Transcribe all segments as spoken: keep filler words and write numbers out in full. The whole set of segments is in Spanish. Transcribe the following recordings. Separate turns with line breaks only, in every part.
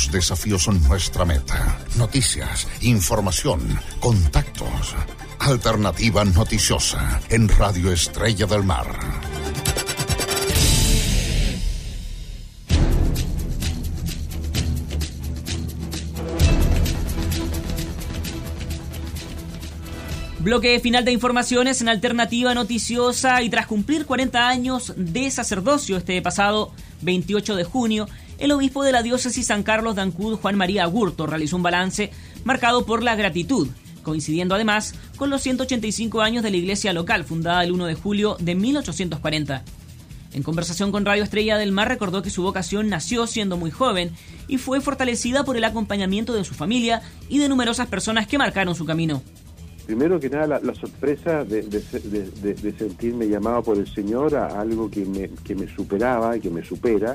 Los desafíos son nuestra meta. Noticias, información, contactos. Alternativa noticiosa en Radio Estrella del Mar.
Bloque final de informaciones en Alternativa Noticiosa, y tras cumplir cuarenta años de sacerdocio este pasado veintiocho de junio, el obispo de la diócesis San Carlos de Ancud, Juan María Agurto, realizó un balance marcado por la gratitud, coincidiendo además con los ciento ochenta y cinco años de la iglesia local, fundada el uno de julio de mil ochocientos cuarenta. En conversación con Radio Estrella del Mar, recordó que su vocación nació siendo muy joven y fue fortalecida por el acompañamiento de su familia y de numerosas personas que marcaron su camino.
Primero que nada, la, la sorpresa de, de, de, de, de sentirme llamado por el Señor a algo que me, que me superaba, que me supera,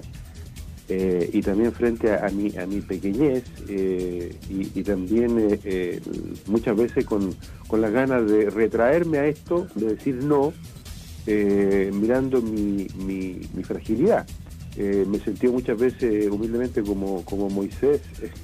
eh, y también frente a, a, mi, a mi pequeñez, eh, y, y también eh, eh, muchas veces con, con las ganas de retraerme a esto, de decir no, eh, mirando mi, mi, mi fragilidad. Eh, me sentí muchas veces humildemente como, como Moisés,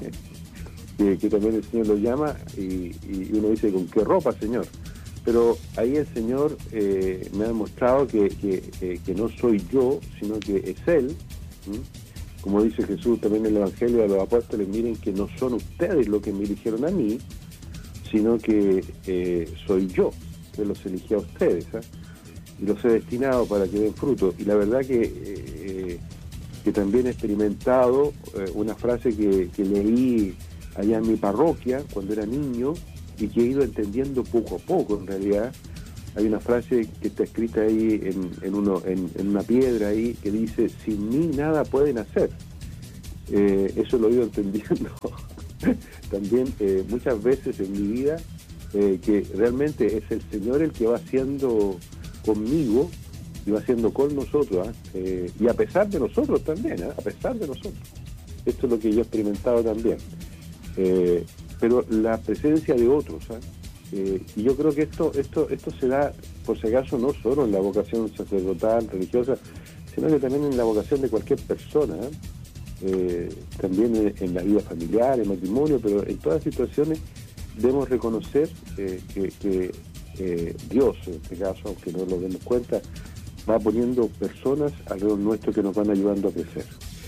Que, que también el Señor lo llama, y, y uno dice, ¿con qué ropa, Señor? Pero ahí el Señor eh, me ha demostrado que, que, eh, que no soy yo, sino que es Él. ¿Mm? Como dice Jesús también en el Evangelio a los apóstoles, miren que no son ustedes los que me eligieron a mí, sino que eh, soy yo, que los elegí a ustedes, ¿eh? Y los he destinado para que den fruto. Y la verdad que, eh, que también he experimentado eh, una frase que, que leí allá en mi parroquia cuando era niño y que he ido entendiendo poco a poco. En realidad hay una frase que está escrita ahí en, en, uno, en, en una piedra ahí que dice: sin mí nada pueden hacer. Eh, eso lo he ido entendiendo también eh, muchas veces en mi vida, eh, que realmente es el Señor el que va haciendo conmigo y va haciendo con nosotros, ¿eh? Eh, y a pesar de nosotros también, ¿eh? a pesar de nosotros. Esto es lo que yo he experimentado también. Eh, pero la presencia de otros, ¿eh? Eh, y yo creo que esto esto esto se da, por si acaso, no solo en la vocación sacerdotal, religiosa, sino que también en la vocación de cualquier persona, ¿eh? Eh, también en, en la vida familiar, en matrimonio, pero en todas situaciones debemos reconocer eh, que, que eh, Dios, en este caso, aunque no lo demos cuenta, va poniendo personas alrededor nuestro que nos van ayudando a crecer.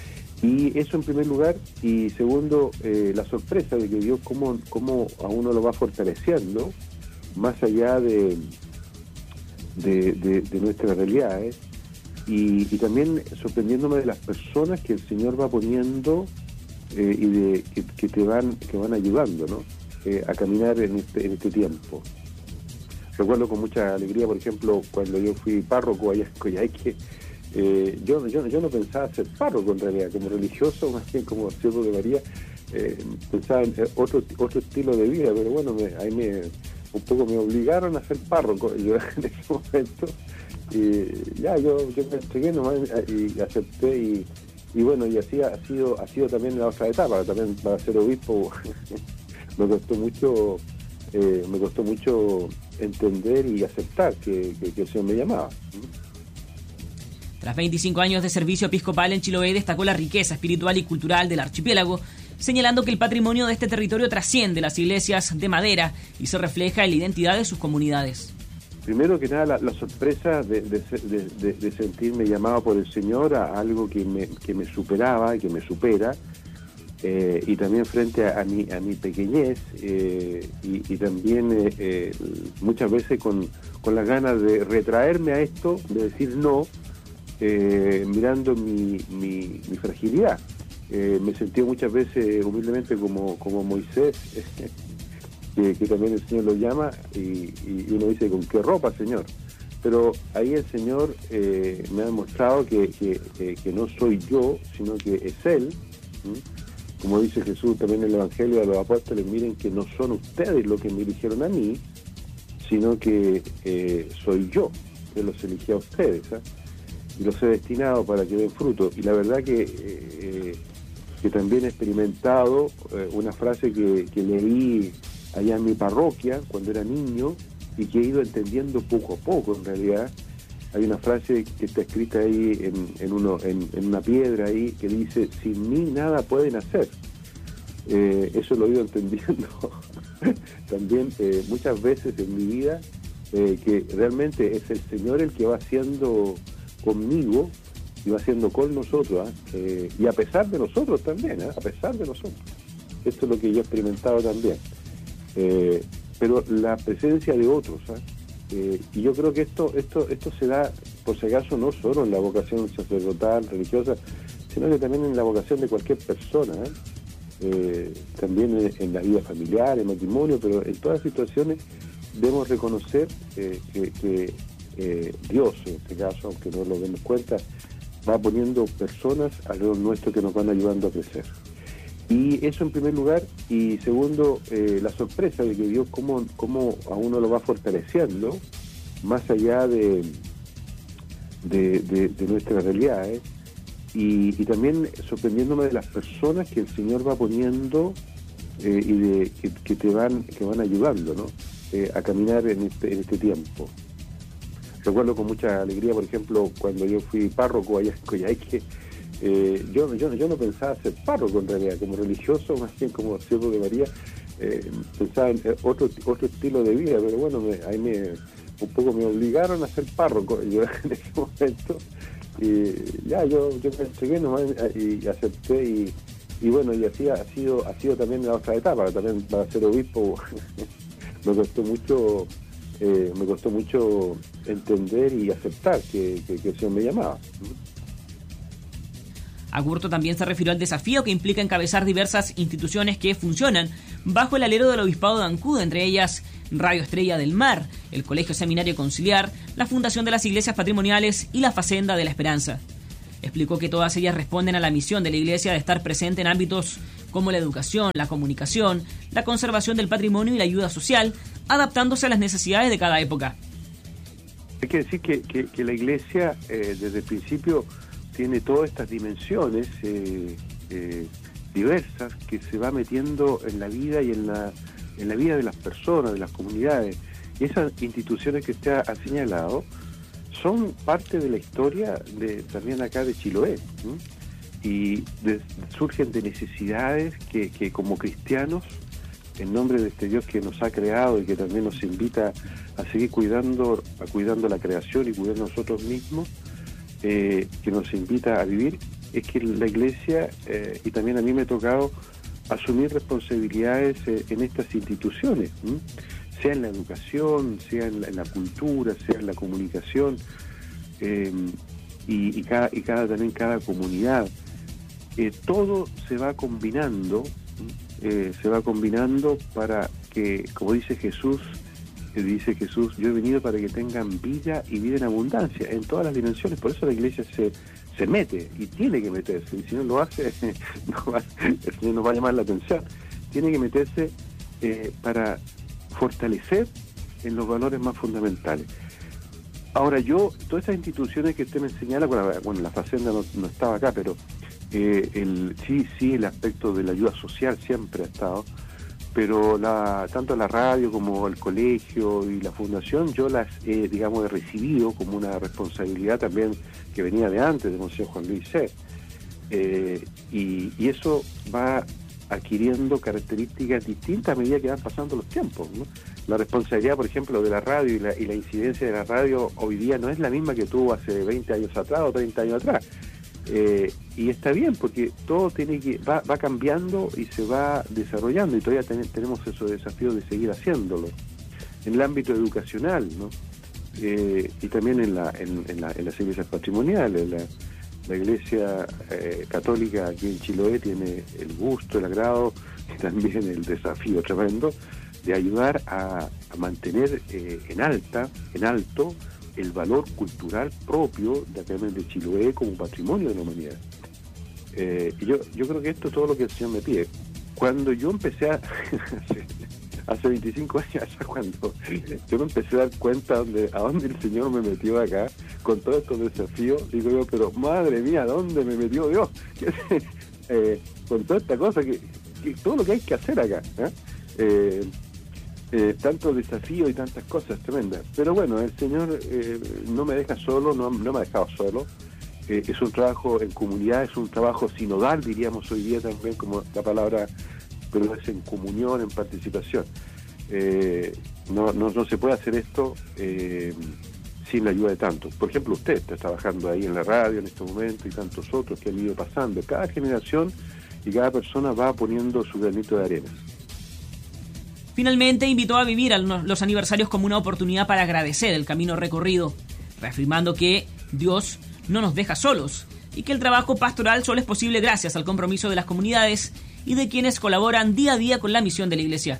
Y eso en primer lugar, y segundo, eh, la sorpresa de que Dios cómo, cómo a uno lo va fortaleciendo, más allá de, de, de, de nuestras realidades, y, y también sorprendiéndome de las personas que el Señor va poniendo eh, y de que, que te van que van ayudando, ¿no? Eh, a caminar en este, en este tiempo. Recuerdo con mucha alegría, por ejemplo, cuando yo fui párroco allá en Coyhaique. Eh, yo, yo, yo no pensaba ser párroco en realidad, como religioso, más bien como siervo de María, eh, pensaba en otro otro estilo de vida, pero bueno, me, ahí me un poco me obligaron a ser párroco yo en ese momento, y ya yo, yo me entregué nomás y acepté, y, y bueno, y así ha sido, ha sido también la otra etapa, también para ser obispo me costó mucho, eh, me costó mucho entender y aceptar que, que, que el Señor me llamaba.
Tras veinticinco años de servicio episcopal en Chiloé, destacó la riqueza espiritual y cultural del archipiélago, señalando que el patrimonio de este territorio trasciende las iglesias de madera y se refleja en la identidad de sus comunidades.
Primero que nada, la, la sorpresa de, de, de, de, de sentirme llamado por el Señor a algo que me, que me superaba, que me supera, eh, y también frente a, a, mi, a mi pequeñez, eh, y, y también eh, eh, muchas veces con, con las ganas de retraerme a esto, de decir no, Eh, mirando mi, mi, mi fragilidad. Eh, me sentí muchas veces humildemente como, como Moisés, que, que también el Señor lo llama, y, y uno dice, ¿con qué ropa, Señor? Pero ahí el Señor eh, me ha demostrado que, que, que, que no soy yo, sino que es Él. ¿Mm? Como dice Jesús también en el Evangelio a los apóstoles, miren que no son ustedes los que me eligieron a mí, sino que eh, soy yo, que los elegí a ustedes, ¿eh? Y los he destinado para que den fruto. Y la verdad que, eh, que también he experimentado eh, una frase que, que leí allá en mi parroquia cuando era niño y que he ido entendiendo poco a poco. En realidad hay una frase que está escrita ahí en, en, uno, en, en una piedra ahí que dice: sin mí nada pueden hacer. Eh, eso lo he ido entendiendo también eh, muchas veces en mi vida, eh, que realmente es el Señor el que va haciendo conmigo y va haciendo con nosotros, ¿eh? Eh, y a pesar de nosotros también, ¿eh? a pesar de nosotros. Esto es lo que yo he experimentado también. Eh, pero la presencia de otros, ¿eh? Eh, y yo creo que esto, esto, esto se da, por si acaso, no solo en la vocación sacerdotal, religiosa, sino que también en la vocación de cualquier persona, ¿eh? Eh, también en, en la vida familiar, en matrimonio, pero en todas las situaciones debemos reconocer eh, que, que eh, Dios, en este caso, aunque no lo demos cuenta, va poniendo personas alrededor nuestro que nos van ayudando a crecer. Y eso en primer lugar, y segundo, eh, la sorpresa de que Dios cómo, cómo a uno lo va fortaleciendo, más allá de, de, de, de nuestras realidades, y, y también sorprendiéndome de las personas que el Señor va poniendo eh, y de que, que te van que van ayudando, ¿no? Eh, a caminar en este, en este tiempo. Recuerdo con mucha alegría, por ejemplo, cuando yo fui párroco allá en Coyhaique, eh, yo, yo, yo no pensaba ser párroco en realidad, como religioso, más bien como siervo de María, eh, pensaba en otro otro estilo de vida, pero bueno, me, ahí me un poco me obligaron a ser párroco yo en ese momento, y ya yo, yo me entregué nomás y acepté, y, y bueno, y así ha sido, ha sido también la otra etapa, también para ser obispo me costó mucho eh, me costó mucho entender y aceptar que, que, que el Señor me llamaba.
Agurto también se refirió al desafío que implica encabezar diversas instituciones que funcionan bajo el alero del Obispado de Ancud, entre ellas Radio Estrella del Mar, el Colegio Seminario Conciliar, la Fundación de las Iglesias Patrimoniales y la Facenda de la Esperanza. Explicó que todas ellas responden a la misión de la Iglesia de estar presente en ámbitos como la educación, la comunicación, la conservación del patrimonio y la ayuda social, adaptándose a las necesidades de cada época.
Hay que decir que, que, que la Iglesia eh, desde el principio tiene todas estas dimensiones eh, eh, diversas que se va metiendo en la vida y en la, en la vida de las personas, de las comunidades. Y esas instituciones que usted ha señalado son parte de la historia de también acá de Chiloé, ¿sí? Y de, surgen de necesidades que, que como cristianos, en nombre de este Dios que nos ha creado y que también nos invita a seguir cuidando, a cuidando la creación y cuidando nosotros mismos, eh, que nos invita a vivir, es que la Iglesia, eh, y también a mí me ha tocado asumir responsabilidades eh, en estas instituciones, ¿sí? Sea en la educación, sea en la, en la cultura, sea en la comunicación, eh, y, y, cada, y cada también cada comunidad. Eh, todo se va combinando, eh, se va combinando para que, como dice Jesús, eh, dice Jesús, yo he venido para que tengan vida y vida en abundancia, en todas las dimensiones. Por eso la Iglesia se, se mete y tiene que meterse, y si no lo hace, no va, el Señor nos va a llamar la atención. Tiene que meterse eh, para fortalecer en los valores más fundamentales. Ahora yo, todas esas instituciones que usted me señala, bueno, bueno la Facenda no, no estaba acá, pero eh, el sí, sí, el aspecto de la ayuda social siempre ha estado, pero la, tanto la radio como el colegio y la fundación, yo las he, digamos, he recibido como una responsabilidad también que venía de antes, de Monseñor Juan Luis C. Eh, y, y eso va adquiriendo características distintas a medida que van pasando los tiempos, ¿no? La responsabilidad, por ejemplo, de la radio y la, y la incidencia de la radio hoy día no es la misma que tuvo hace veinte años atrás o treinta años atrás. Eh, y está bien, porque todo tiene que va, va cambiando y se va desarrollando, y todavía ten, tenemos esos desafíos de seguir haciéndolo. En el ámbito educacional, ¿no? Eh, y también en, la, en, en, la, en las iglesias patrimoniales, la, La Iglesia eh, Católica aquí en Chiloé tiene el gusto, el agrado y también el desafío tremendo de ayudar a, a mantener eh, en alta, en alto, el valor cultural propio de acá de Chiloé como patrimonio de la humanidad. Eh, y yo, yo creo que esto es todo lo que el Señor me pide. Cuando yo empecé a... hace veinticinco años, cuando yo me empecé a dar cuenta donde, a dónde el Señor me metió acá, con todos estos desafíos, digo yo, pero madre mía, ¿dónde me metió Dios? eh, con toda esta cosa, que, que todo lo que hay que hacer acá, ¿eh? Eh, eh, tantos desafíos y tantas cosas tremendas. Pero bueno, el Señor eh, no me deja solo, no, no me ha dejado solo. Eh, es un trabajo en comunidad, es un trabajo sinodal, diríamos hoy día también, como la palabra pero es en comunión, en participación. Eh, no, no, no se puede hacer esto eh, sin la ayuda de tantos. Por ejemplo, usted está trabajando ahí en la radio en este momento y tantos otros que han ido pasando. Cada generación y cada persona va poniendo su granito de arena.
Finalmente invitó a vivir los aniversarios como una oportunidad para agradecer el camino recorrido, reafirmando que Dios no nos deja solos y que el trabajo pastoral solo es posible gracias al compromiso de las comunidades y de quienes colaboran día a día con la misión de la Iglesia.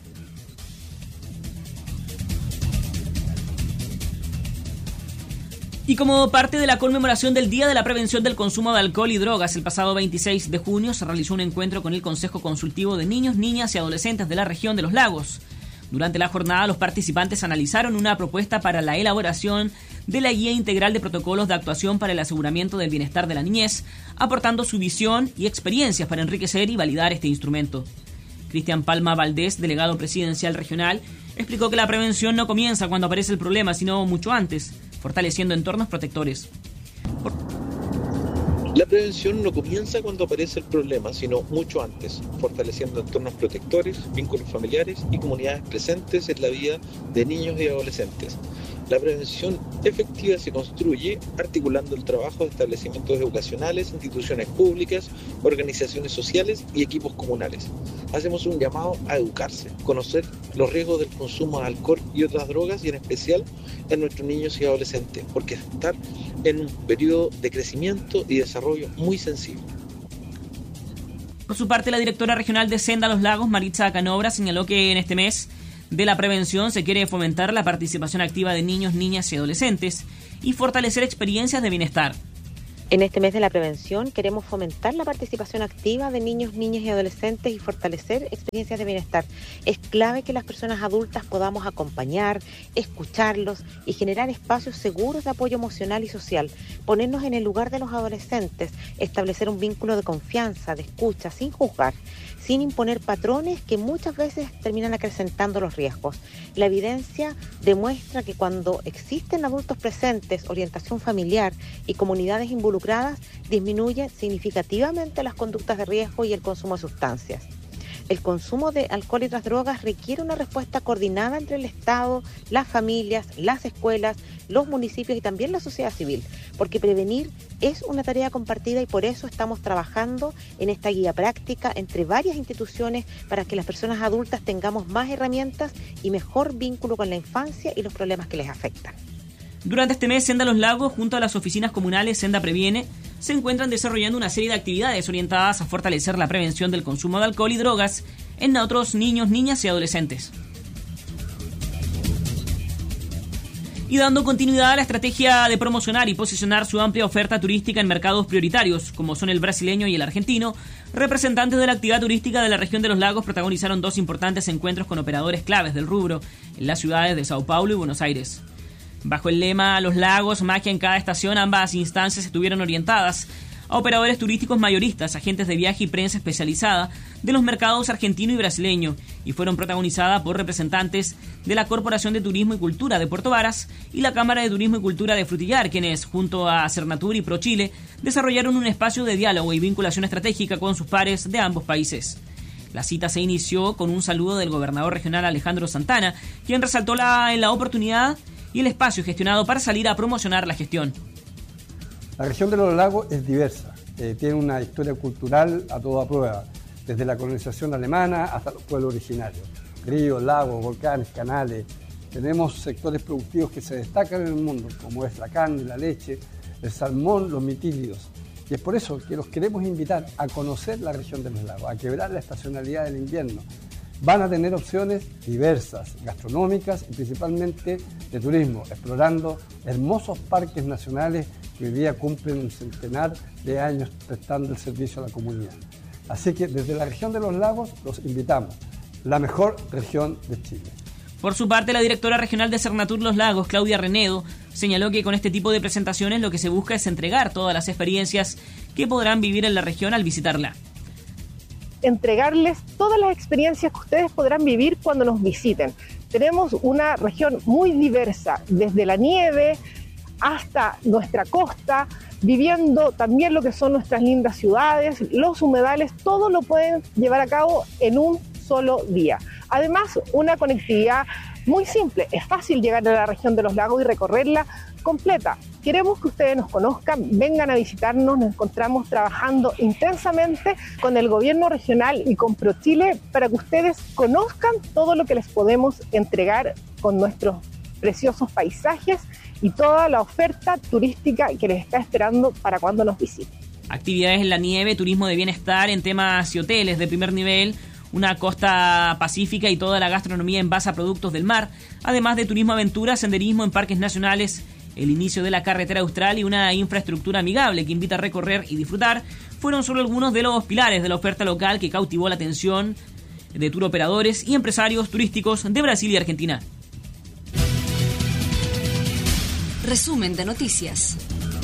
Y como parte de la conmemoración del Día de la Prevención del Consumo de Alcohol y Drogas, el pasado veintiséis de junio se realizó un encuentro con el Consejo Consultivo de Niños, Niñas y Adolescentes de la región de Los Lagos. Durante la jornada, los participantes analizaron una propuesta para la elaboración de la Guía Integral de Protocolos de Actuación para el Aseguramiento del Bienestar de la Niñez, aportando su visión y experiencias para enriquecer y validar este instrumento. Cristian Palma Valdés, delegado presidencial regional, explicó que la prevención no comienza cuando aparece el problema, sino mucho antes, fortaleciendo entornos protectores. Por...
La prevención no comienza cuando aparece el problema, sino mucho antes, fortaleciendo entornos protectores, vínculos familiares y comunidades presentes en la vida de niños y adolescentes. La prevención efectiva se construye articulando el trabajo de establecimientos educacionales, instituciones públicas, organizaciones sociales y equipos comunales. Hacemos un llamado a educarse, conocer los riesgos del consumo de alcohol y otras drogas y en especial en nuestros niños y adolescentes, porque están en un periodo de crecimiento y desarrollo muy sensible.
Por su parte, la directora regional de Senda Los Lagos, Maritza Canobra, señaló que en este mes de la prevención se quiere fomentar la participación activa de niños, niñas y adolescentes y fortalecer experiencias de bienestar.
En este mes de la prevención queremos fomentar la participación activa de niños, niñas y adolescentes y fortalecer experiencias de bienestar. Es clave que las personas adultas podamos acompañar, escucharlos y generar espacios seguros de apoyo emocional y social, ponernos en el lugar de los adolescentes, establecer un vínculo de confianza, de escucha, sin juzgar, sin imponer patrones que muchas veces terminan acrecentando los riesgos. La evidencia demuestra que cuando existen adultos presentes, orientación familiar y comunidades involucradas, disminuyen significativamente las conductas de riesgo y el consumo de sustancias. El consumo de alcohol y otras drogas requiere una respuesta coordinada entre el Estado, las familias, las escuelas, los municipios y también la sociedad civil, porque prevenir es una tarea compartida y por eso estamos trabajando en esta guía práctica entre varias instituciones para que las personas adultas tengamos más herramientas y mejor vínculo con la infancia y los problemas que les afectan.
Durante este mes, Senda Los Lagos, junto a las oficinas comunales Senda Previene, se encuentran desarrollando una serie de actividades orientadas a fortalecer la prevención del consumo de alcohol y drogas en otros niños, niñas y adolescentes. Y dando continuidad a la estrategia de promocionar y posicionar su amplia oferta turística en mercados prioritarios, como son el brasileño y el argentino, representantes de la actividad turística de la región de Los Lagos protagonizaron dos importantes encuentros con operadores claves del rubro en las ciudades de Sao Paulo y Buenos Aires. Bajo el lema Los Lagos, magia en cada estación, ambas instancias estuvieron orientadas a operadores turísticos mayoristas, agentes de viaje y prensa especializada de los mercados argentino y brasileño, y fueron protagonizadas por representantes de la Corporación de Turismo y Cultura de Puerto Varas y la Cámara de Turismo y Cultura de Frutillar, quienes, junto a Cernatur y ProChile, desarrollaron un espacio de diálogo y vinculación estratégica con sus pares de ambos países. La cita se inició con un saludo del gobernador regional Alejandro Santana, quien resaltó la, en la oportunidad y el espacio gestionado para salir a promocionar la gestión.
La región de Los Lagos es diversa, eh, tiene una historia cultural a toda prueba, desde la colonización alemana hasta los pueblos originarios. Ríos, lagos, volcanes, canales. Tenemos sectores productivos que se destacan en el mundo, como es la carne, la leche, el salmón, los mitílidos. Y es por eso que los queremos invitar a conocer la región de Los Lagos, a quebrar la estacionalidad del invierno. Van a tener opciones diversas, gastronómicas y principalmente de turismo, explorando hermosos parques nacionales que hoy día cumplen un centenar de años prestando el servicio a la comunidad. Así que desde la región de Los Lagos los invitamos, la mejor región de Chile.
Por su parte, la directora regional de Cernatur Los Lagos, Claudia Renedo, señaló que con este tipo de presentaciones lo que se busca es entregar todas las experiencias que podrán vivir en la región al visitarla.
Entregarles todas las experiencias que ustedes podrán vivir cuando nos visiten. Tenemos una región muy diversa, desde la nieve hasta nuestra costa, viviendo también lo que son nuestras lindas ciudades, los humedales, todo lo pueden llevar a cabo en un solo día. Además, una conectividad muy simple. Es fácil llegar a la región de los lagos y recorrerla completa. Queremos que ustedes nos conozcan, vengan a visitarnos. Nos encontramos trabajando intensamente con el gobierno regional y con ProChile para que ustedes conozcan todo lo que les podemos entregar con nuestros preciosos paisajes y toda la oferta turística que les está esperando para cuando nos visiten.
Actividades en la nieve, turismo de bienestar en temas y hoteles de primer nivel, una costa pacífica y toda la gastronomía en base a productos del mar, además de turismo aventura, senderismo en parques nacionales, el inicio de la carretera austral y una infraestructura amigable que invita a recorrer y disfrutar, fueron solo algunos de los pilares de la oferta local que cautivó la atención de turoperadores y empresarios turísticos de Brasil y Argentina.
Resumen de noticias.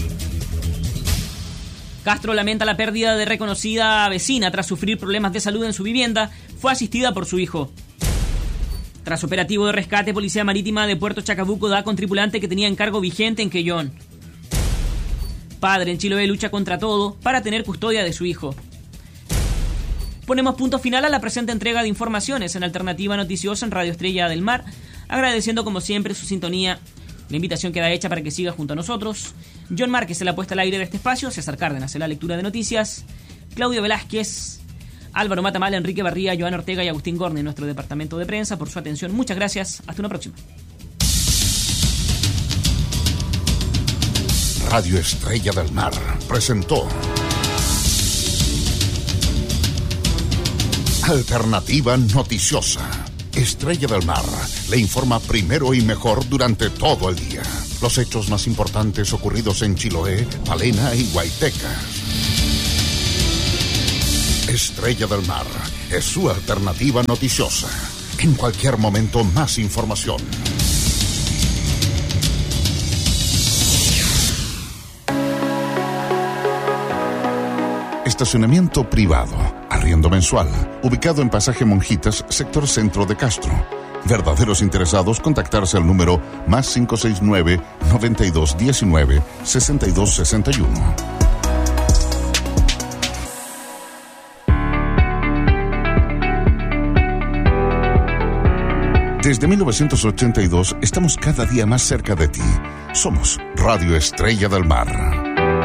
Castro lamenta la pérdida de reconocida vecina tras sufrir problemas de salud en su vivienda. Fue asistida por su hijo. Tras operativo de rescate, Policía Marítima de Puerto Chacabuco da con tripulante que tenía encargo vigente en Quellón. Padre en Chiloé lucha contra todo para tener custodia de su hijo. Ponemos punto final a la presente entrega de informaciones en Alternativa Noticiosa en Radio Estrella del Mar, agradeciendo como siempre su sintonía. La invitación queda hecha para que siga junto a nosotros. John Márquez en la puesta al aire de este espacio, César Cárdenas en la lectura de noticias, Claudio Velázquez, Álvaro Matamal, Enrique Barría, Joan Ortega y Agustín Gorne en nuestro departamento de prensa por su atención. Muchas gracias. Hasta una próxima.
Radio Estrella del Mar presentó Alternativa Noticiosa. Estrella del Mar le informa primero y mejor durante todo el día. Los hechos más importantes ocurridos en Chiloé, Palena y Guaytecas. Estrella del Mar es su alternativa noticiosa. En cualquier momento, más información. Estacionamiento privado, arriendo mensual, ubicado en Pasaje Monjitas, sector centro de Castro. Verdaderos interesados, contactarse al número más cinco seis nueve, noventa y dos diecinueve, sesenta y dos sesenta y uno. Desde mil novecientos ochenta y dos estamos cada día más cerca de ti. Somos Radio Estrella del Mar.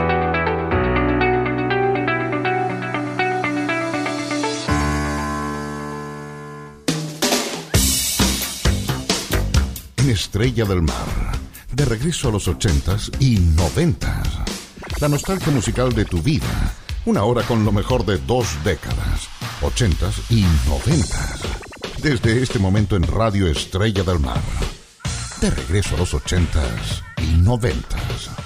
Estrella del Mar, de regreso a los ochentas y noventas. La nostalgia musical de tu vida, una hora con lo mejor de dos décadas, ochentas y noventas. Desde este momento en Radio Estrella del Mar, de regreso a los ochentas y noventas.